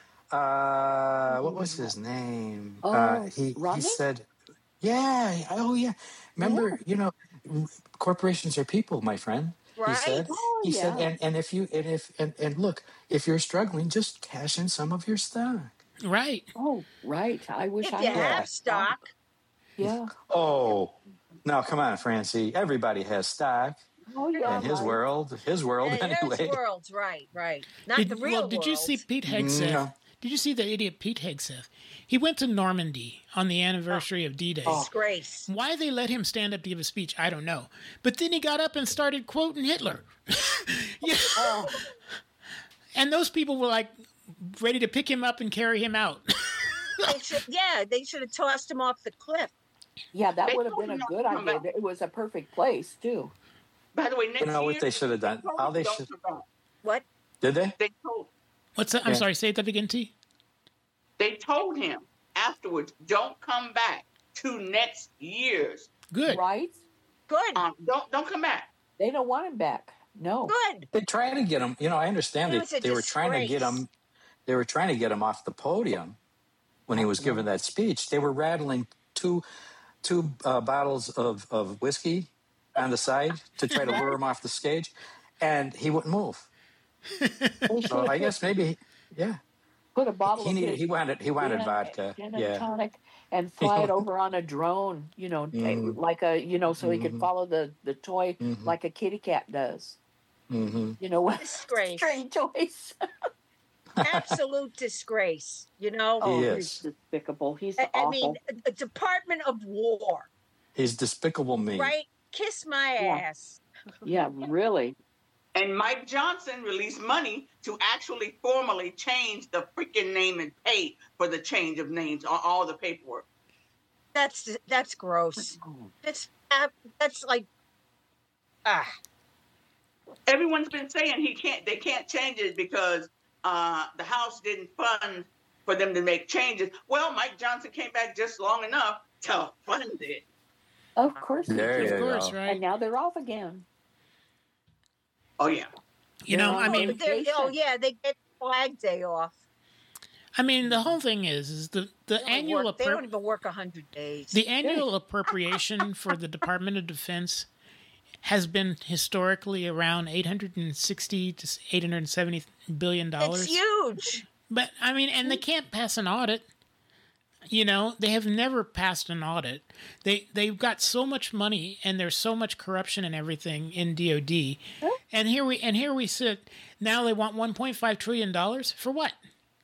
What was his name? Oh, He Romney? said, "Yeah, oh yeah." Remember, corporations are people, my friend. Right. He said. Oh, He said, yeah. and if you and look, if you're struggling, just cash in some of your stock. Right. Oh, right. I wish If I you had have that stock, Yeah. Oh, now come on, Francie. Everybody has stock Oh, yeah. in his right. world. His world, there's anyway. worlds, right. Not the real Did you see world. Pete Hegseth? No. Did you see the idiot Pete Hegseth? He went to Normandy on the anniversary of D-Day. Disgrace. Why they let him stand up to give a speech, I don't know. But then he got up and started quoting Hitler. Yeah. Oh, And those people were like ready to pick him up and carry him out. They should have tossed him off the cliff. yeah, that They would have told been a him not good to come idea. back. It was a perfect place, too. By the way, next You know what year, they should have done? told How him they don't should come back. What? did they? They told What's that? I'm Yeah. sorry, say that again, T. They told him afterwards, don't come back 2 next years. Good. Right? Good. Don't come back. They don't want him back. No. Good. They tried to get him. I understand It was a they were trying to get disgrace. him. They were trying to get him off the podium when he was giving that speech. They were rattling two bottles of whiskey on the side to try to lure him off the stage, and he wouldn't move. They should So have I guess maybe, yeah, put a bottle he of needed. his He wanted gin- vodka. gin and Yeah. tonic and fly it over on a drone, Mhm. like so he could Mhm. follow the toy Mhm. like a kitty cat does. Mm-hmm. What Disgrace. strange choice. Absolute disgrace. Oh, He he's is. despicable. He's I awful. mean, a Department of War, He's despicable me. right? Kiss my Yeah. ass. Yeah, really. And Mike Johnson released money to actually formally change the freaking name and pay for the change of names on all the paperwork. That's gross. That's like Everyone's been saying they can't change it because the House didn't fund for them to make changes. Well, Mike Johnson came back just long enough to fund it. Of course. he There did. you Of course, go. right? And now they're off again. Oh yeah. I mean, they get Flag Day off. the whole thing is the annual They don't even work 100 days. the annual appropriation for the Department of Defense has been historically around $860 to $870 billion. It's huge. But and they can't pass an audit. They have never passed an audit. They've got so much money and there's so much corruption and everything in DOD. And here we sit. Now they want $1.5 trillion for what?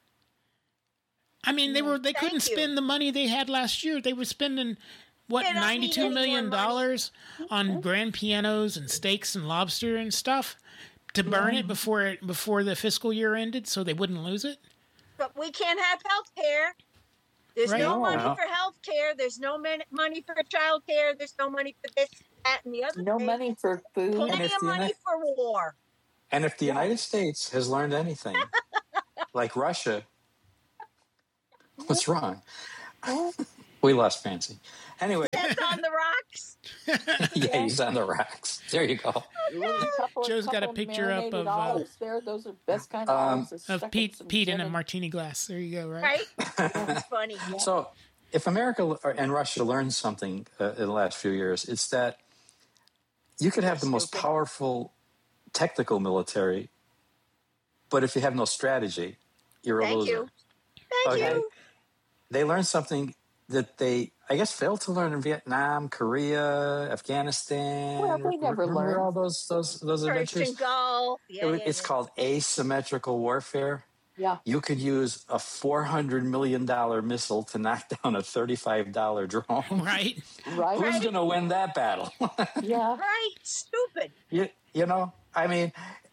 They couldn't you. spend the money they had last year. They were spending They don't need $92 any million more money. on grand pianos and steaks and lobster and stuff. to burn it before the fiscal year ended, so they wouldn't lose it. But we can't have health care. There's Right. no money No. for health care. There's no money for child care. There's no money for this, that, and the other No thing. money for food. And Plenty if of the money for war. And if the United States has learned anything, like Russia, what's wrong? We lost Fancy. Anyway, That's on the rocks. yeah, he's on the rocks. There you go. Joe's got a picture up marinated of, olives there. Those are best kind of olives. Stuck Of in Pete some in gin a and- martini glass. There you go. Right. Right? That's funny. So, if America and Russia learned something in the last few years, it's that you could have the most Stupid. powerful technical military, but if you have no strategy, you're a Thank loser. you. Thank Okay. you. They learned something that they, I guess, failed to learn in Vietnam, Korea, Afghanistan. Well, they never Remember learned. all those adventures? Persian Gulf. Yeah, It's called asymmetrical warfare. Yeah. You could use a $400 million missile to knock down a $35 drone. Right. Right. Who's going to win that battle? Yeah. Right. Stupid. you know, I mean,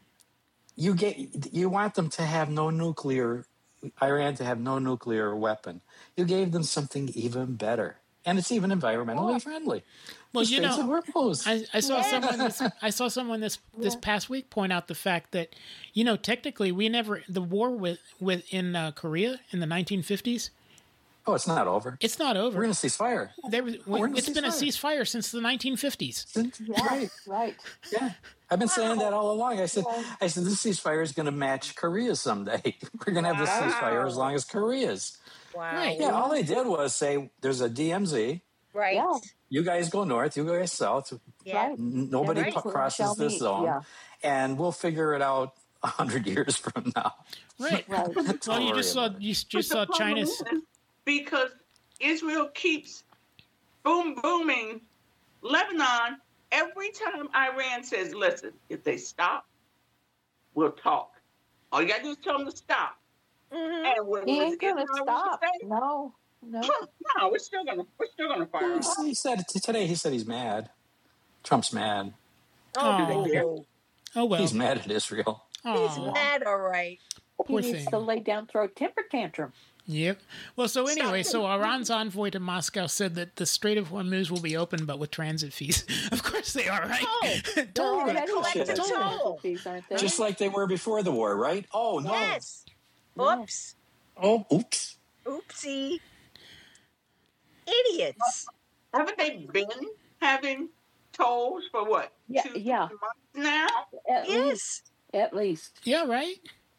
you want them to have no nuclear, Iran to have no nuclear weapon. You gave them something even better. And it's even environmentally friendly. Well, The you Straits of know, Hormuz. I saw someone this past week point out the fact that, you know, technically the war with in Korea in the 1950s, Oh, it's not over. it's not over. We're going to cease fire. It's been a ceasefire since the 1950s. Right. Right. Yeah. I've been saying that all along. I said this ceasefire is going to match Korea's someday. We're going to have this ceasefire as long as Korea's. Wow. Right. Yeah, all they did was say there's a DMZ. Right. Yeah. You guys go north, you guys south. Yeah. Right. Nobody Right. crosses Shall this meet, zone. yeah. And we'll figure it out 100 years from now. Right. Right. Don't Well, you worry just saw about it. you just But saw the problem China's. is, because Israel keeps booming Lebanon. Every time Iran says, "Listen, if they stop, we'll talk." All you gotta do is tell them to stop. Mhm. And when He ain't gonna Israel stop. say, No. No, we're still gonna fire. He said today. He said he's mad. Trump's mad. Oh, Oh well. He's mad at Israel. he's Aw, mad, all right. poor He needs thing. to lay down, throw a temper tantrum. Yep. Well, so anyway, so Iran's envoy to Moscow said that the Strait of Hormuz will be open, but with transit fees. Of course they are, right? Oh, Totally. They're gonna collect a toll. Fees, aren't they? Just like they were before the war, right? Oh no. Yes. Oops. Oh, oops. Oopsie. Idiots. Haven't they been having tolls for what? Yeah, 2 yeah. months now? At Yes. least. At least. Yeah, right.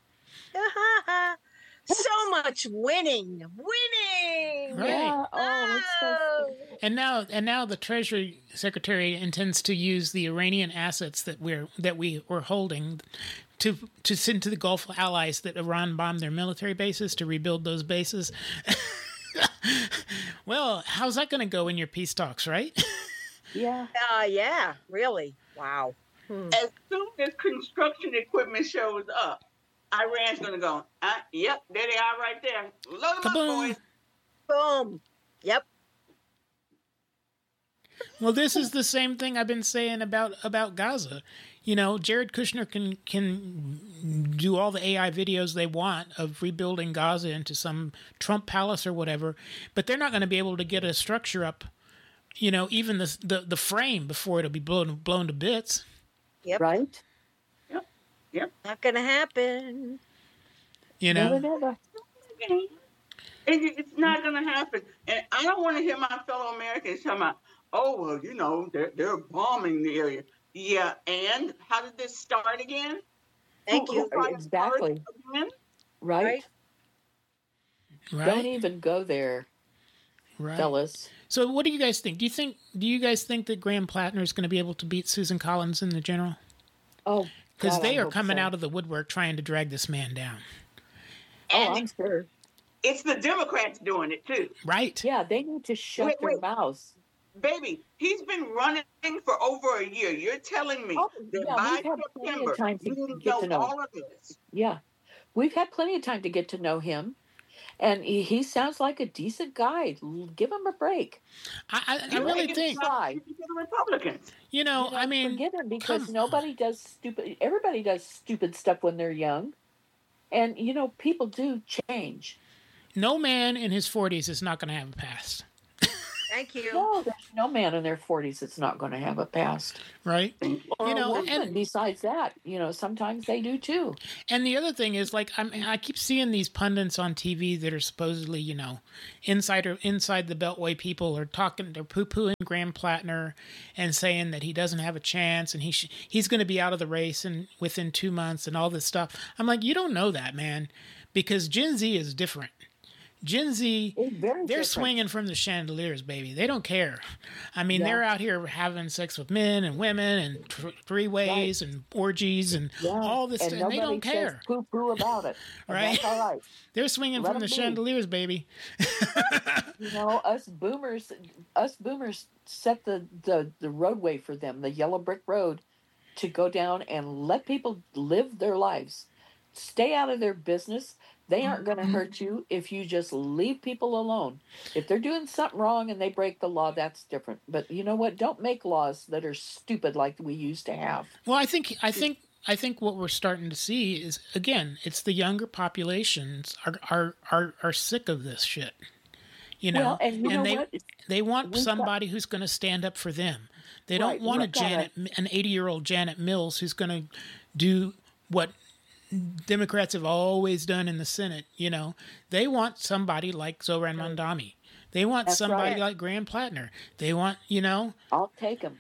So much winning. Winning. Right. Yeah. Oh, it's so Oh. And now the Treasury Secretary intends to use the Iranian assets that we were holding to send to the Gulf allies that Iran bombed their military bases to rebuild those bases. Well, how's that going to go in your peace talks, right? yeah. Yeah, really. Wow. As soon as construction equipment shows up, Iran's going to go, yep, there they are right there. Load them up, Kaboom. boys. Boom. Yep. Well, this is the same thing I've been saying about Gaza. You know, Jared Kushner can do all the AI videos they want of rebuilding Gaza into some Trump palace or whatever, but they're not going to be able to get a structure up, you know, even the frame before it'll be blown to bits. Yep. Right? Not gonna happen. You know, Never. It's not going to happen. And I don't want to hear my fellow Americans talking about, oh, well, you know, they're bombing the area. Yeah, and how did this start again? Thank you. Who Exactly. again? Right? right? Don't even go there, Right. fellas. So, what do you guys think? Do you guys think that Graham Plattner is going to be able to beat Susan Collins in the general? Oh, Because God, they I are hope coming so. out of the woodwork trying to drag this man down. Oh, And I'm sure. it's the Democrats doing it, too. Right. Yeah, they need to shut Wait, their wait. mouths. Baby, he's been running for over a year. You're telling me Oh, that yeah, by we've had plenty September, of time to you didn't get to know. all of this. Yeah. We've had plenty of time to get to know him. And he sounds like a decent guy. Give him a break. I really think, the Republicans. I mean, forget him because nobody does stupid. Everybody does stupid stuff when they're young, and people do change. No man in his 40s is not going to have a past. Thank you. No, there's no man in their 40s that's not going to have a past. Right. And besides that, sometimes they do too. And the other thing is, like, I keep seeing these pundits on TV that are supposedly, inside the Beltway people are talking, they're poo-pooing Graham Plattner and saying that he doesn't have a chance and he's going to be out of the race within 2 months and all this stuff. I'm like, you don't know that, man, because Gen Z is different. Gen Z, they're swinging from the chandeliers, baby. They don't care. I mean, they're out here having sex with men and women and three-ways and orgies and all this, and they don't care. Poo-poo about it. Right? That's all right. They're swinging from the chandeliers, baby. Us boomers set the roadway for them, the yellow brick road, to go down and let people live their lives. Stay out of their business. They aren't going to hurt you if you just leave people alone. If they're doing something wrong and they break the law, that's different. But you know what? Don't make laws that are stupid like we used to have. Well, I think what we're starting to see is, again, it's the younger populations are sick of this shit. Well, and they want somebody who's going to stand up for them. They don't want an 80-year-old Janet Mills who's going to do what Democrats have always done in the Senate. They want somebody like Zoran Mondani. They want somebody like Graham Plattner. They want, I'll take them.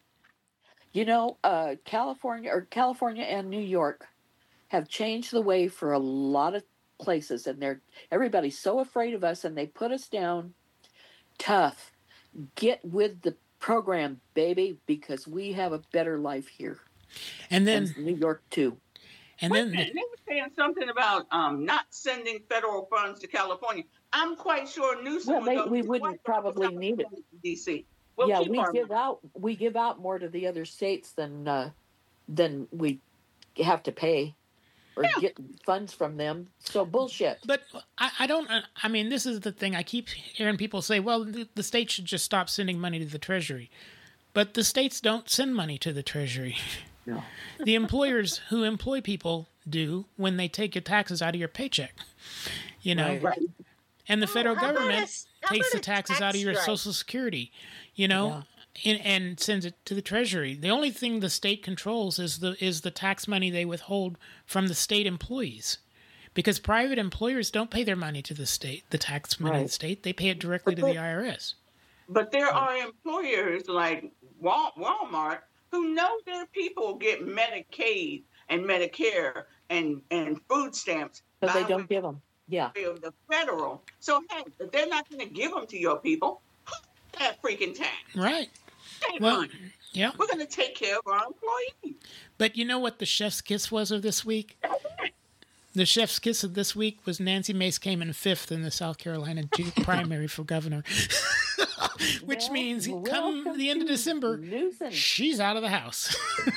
California and New York have changed the way for a lot of places, and everybody's so afraid of us, and they put us down. Tough. Get with the program, baby, because we have a better life here. And then New York too. And then they were saying something about not sending federal funds to California. I'm quite sure Newsom we wouldn't probably need it. DC. We give out more to the other states than we have to pay or get funds from them. So bullshit. But I don't. I mean, this is the thing. I keep hearing people say, "Well, the states should just stop sending money to the Treasury," but the states don't send money to the Treasury. No. The employers who employ people do when they take your taxes out of your paycheck, Right. And the federal government takes the taxes out of your Social Security, and sends it to the Treasury. The only thing the state controls is the tax money they withhold from the state employees, because private employers don't pay their money to the state, the tax money to the state. They pay it directly to the IRS. But there are employers like Walmart who know their people get Medicaid and Medicare and food stamps. But they don't give them. Yeah. The federal. So, hey, if they're not going to give them to your people, that freaking tax. Right. Well, yeah. We're going to take care of our employees. But you know what the chef's kiss was of this week? The chef's kiss of this week was Nancy Mace came in 5th in the South Carolina primary for governor. Which means come the end of December, she's out of the house.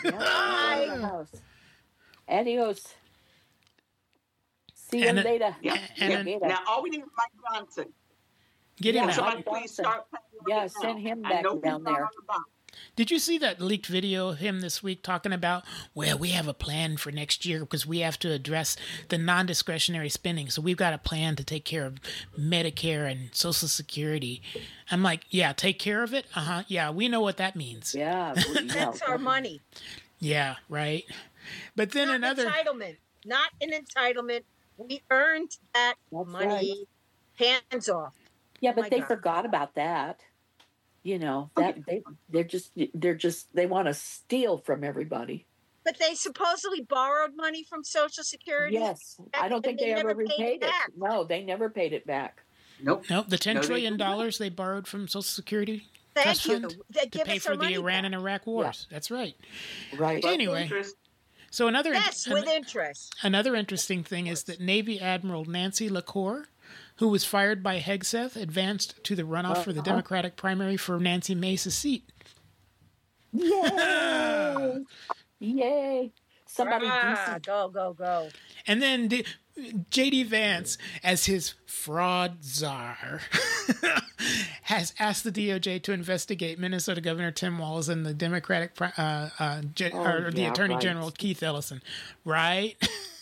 Adios. See you later. Yeah. Now, all we need is Mike Johnson. Get him out. Somebody please start send him back down there. Did you see that leaked video of him this week talking about, well, we have a plan for next year because we have to address the non-discretionary spending. So we've got a plan to take care of Medicare and Social Security. I'm like, yeah, take care of it? Uh-huh. Yeah, we know what that means. Yeah. That's our money. Yeah, right. But then Not an entitlement. We earned that money. Right. Hands off. Yeah, but they forgot about that. They're just they want to steal from everybody. But they supposedly borrowed money from Social Security. Yes, I don't think they ever repaid it. No, they never paid it back. Nope. The $10 trillion they borrowed from Social Security Thank you. To pay for the Iran and Iraq wars. Yeah. That's right. Right. Anyway. So with interest. Another interesting thing is that Navy Admiral Nancy LaCour, who was fired by Hegseth, advanced to the runoff for the Democratic primary for Nancy Mace's seat. Yay! Yay! somebody decent. Go. And then J.D. Vance, as his fraud czar, has asked the DOJ to investigate Minnesota Governor Tim Walz and the Democratic the Attorney General Keith Ellison. Right?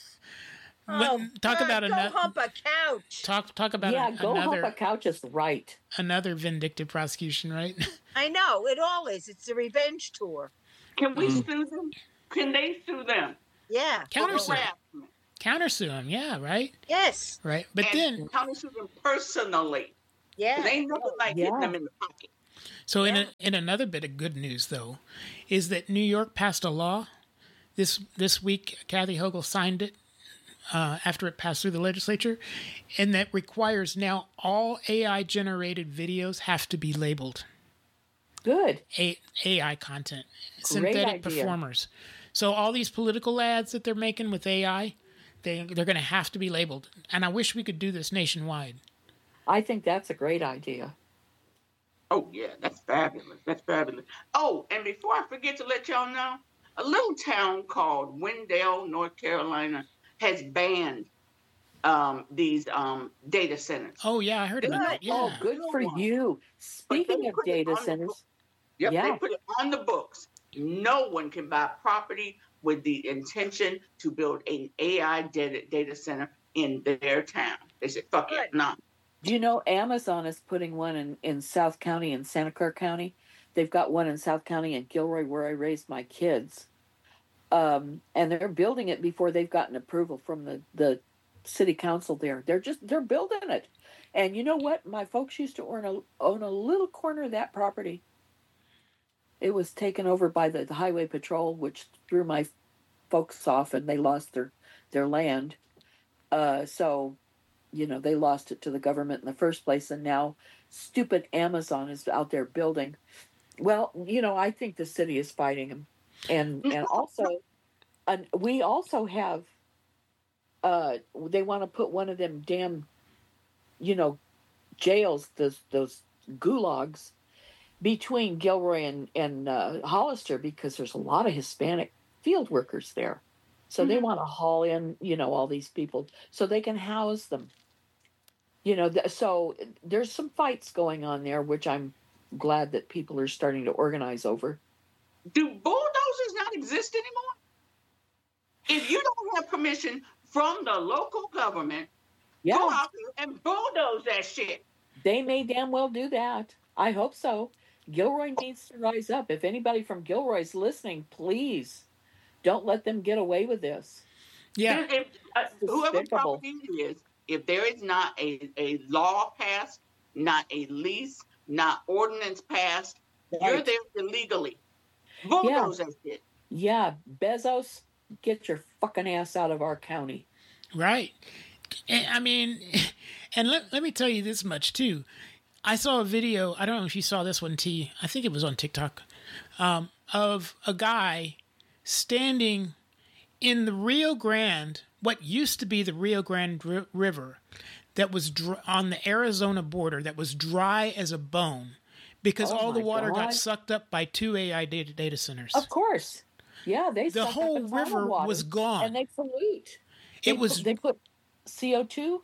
Talk about another. Go hump a couch. Talk about go hump a couch is right. Another vindictive prosecution, right? I know it all is. It's a revenge tour. Can we sue them? Can they sue them? Yeah. Countersue them. Yeah. Right. Yes. Right. But then countersue them personally. Yeah. They ain't nothing like hitting them in the pocket. So in another bit of good news, though, is that New York passed a law this week. Kathy Hochul signed it. After it passed through the legislature, and that requires now all AI-generated videos have to be labeled. Good. AI content. Synthetic performers. So all these political ads that they're making with AI, they're going to have to be labeled. And I wish we could do this nationwide. I think that's a great idea. Oh, yeah, that's fabulous. That's fabulous. Oh, and before I forget to let y'all know, a little town called Wendell, North Carolina, has banned these data centers. Oh, yeah, I heard about that. Yeah. Oh, good for you. Speaking of data centers. They put it on the books. No one can buy property with the intention to build an AI data center in their town. They said, fuck it, no. Do you know Amazon is putting one in South County and Santa Clara County? They've got one in South County and Gilroy where I raised my kids. And they're building it before they've gotten approval from the city council there. They're building it. And you know what? My folks used to own a little corner of that property. It was taken over by the highway patrol, which threw my folks off and they lost their land. So, they lost it to the government in the first place. And now stupid Amazon is out there building. Well, I think the city is fighting them. And also, we also have, they want to put one of them damn, jails, those gulags, between Gilroy and Hollister, because there's a lot of Hispanic field workers there. So they want to haul in, all these people so they can house them. So there's some fights going on there, which I'm glad that people are starting to organize over. Do bulldozers not exist anymore? If you don't have permission from the local government, go out there and bulldoze that shit. They may damn well do that. I hope so. Gilroy needs to rise up. If anybody from Gilroy's listening, please don't let them get away with this. Yeah. Whoever property is, if there is not a law passed, not a lease, not ordinance passed, you're there illegally. Bulldoze that shit. Yeah, Bezos, get your fucking ass out of our county. Right. I mean, and let me tell you this much, too. I saw a video, I don't know if you saw this one, T. I think it was on TikTok, of a guy standing in the Rio Grande, what used to be the Rio Grande River, that was on the Arizona border, that was dry as a bone, because all the water got sucked up by 2 AI data centers. Of course. Yeah, the whole river was gone. And they pollute. They put CO2.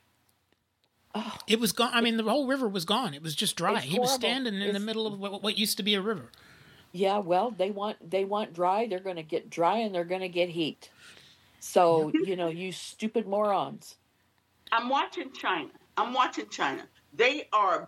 Oh. It was gone. I mean, the whole river was gone. It was just dry. He was standing in the middle of what used to be a river. Yeah, well, they want dry. They're going to get dry and they're going to get heat. So, you stupid morons. I'm watching China. They are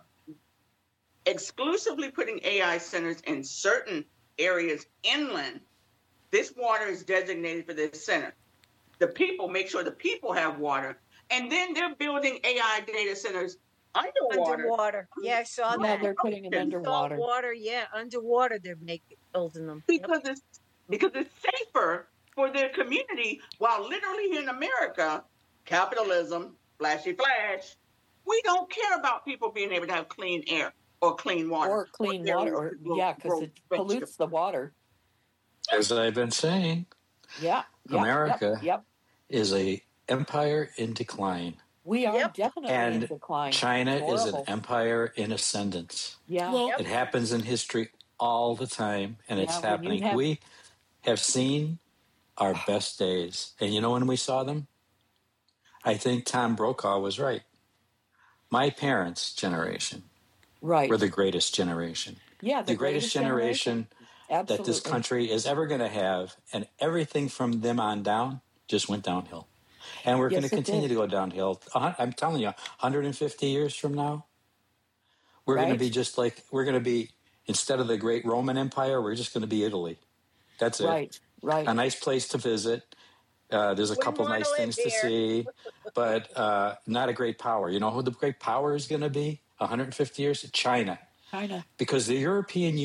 exclusively putting AI centers in certain areas inland. This water is designated for this center. The people make sure the people have water. And then they're building AI data centers underwater. Yeah, I saw that. They're putting it underwater. Underwater they're building them. Because it's safer for their community, while literally here in America, capitalism, flashy flash, we don't care about people being able to have clean air or clean water. Or clean water, because it pollutes the water. As I've been saying, America is a empire in decline. We are definitely in decline. China is an empire in ascendance. Yeah. It happens in history all the time, and it's happening. We have seen our best days. And you know when we saw them? I think Tom Brokaw was right. My parents' generation Right. were the greatest generation. Yeah, the greatest generation that this Absolutely. country is ever going to have. And everything from them on down just went downhill. And we're Yes, going to it continue did. to go downhill. I'm telling you, 150 years from now, we're going to Right. be just like, we're going to be, instead of the great Roman Empire, we're just going to be Italy. That's it. Right. Right. A nice place to visit. There's a Wouldn't couple wanna nice live things to here. see, but not a great power. You know who the great power is going to be 150 years? China. China. Because the European